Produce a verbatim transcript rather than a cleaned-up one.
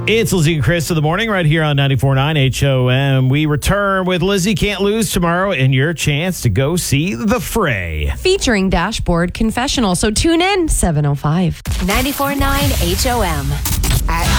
It's Lizzie and Chris in the morning right here on ninety-four point nine H O M. We return with Lizzie Can't Lose tomorrow and your chance to go see The Fray. Featuring Dashboard Confessional. So tune in, seven oh five. ninety-four point nine H O M.